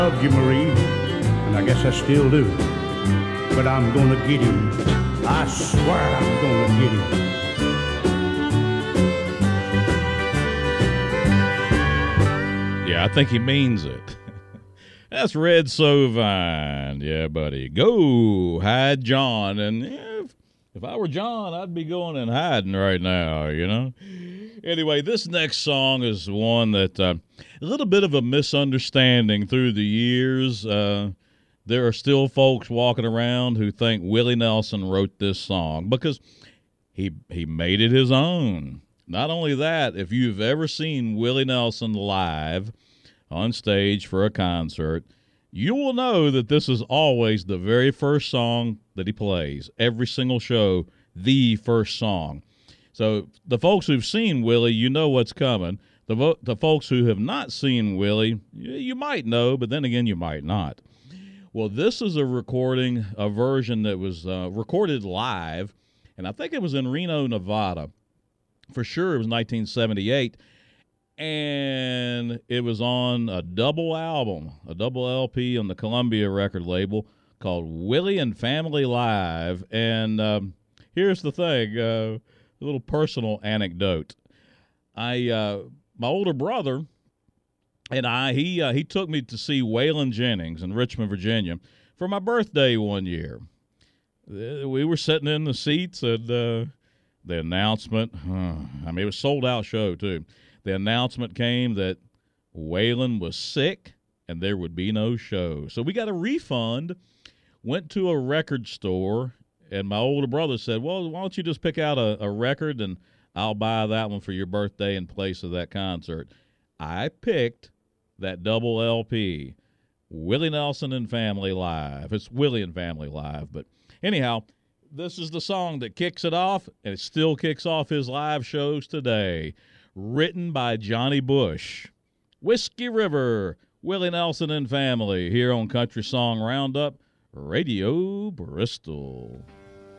Loved you, Marie, and I guess I still do. But I'm gonna get him. I swear I'm gonna get him. Yeah, I think he means it. That's Red Sovine. Yeah, buddy. Go hide John. And if I were John, I'd be going and hiding right now, you know? Anyway, this next song is one that a little bit of a misunderstanding through the years. There are still folks walking around who think Willie Nelson wrote this song because he made it his own. Not only that, if you've ever seen Willie Nelson live on stage for a concert, you will know that this is always the very first song that he plays. Every single show, the first song. So the folks who've seen Willie, you know what's coming. The folks who have not seen Willie, you might know, but then again, you might not. Well, this is a version that was recorded live, and I think it was in Reno, Nevada. For sure, it was 1978, and it was on a double album, a double LP on the Columbia record label called Willie and Family Live. And here's the thing, a little personal anecdote. My older brother and he took me to see Waylon Jennings in Richmond, Virginia, for my birthday one year. We were sitting in the seats, and the announcement, it was a sold-out show, too. The announcement came that Waylon was sick and there would be no show. So we got a refund, went to a record store, and my older brother said, well, why don't you just pick out a record and I'll buy that one for your birthday in place of that concert. I picked that double LP, Willie Nelson and Family Live. It's Willie and Family Live. But anyhow, this is the song that kicks it off, and it still kicks off his live shows today. Written by Johnny Bush. Whiskey River, Willie Nelson and Family, here on Country Song Roundup, Radio Bristol.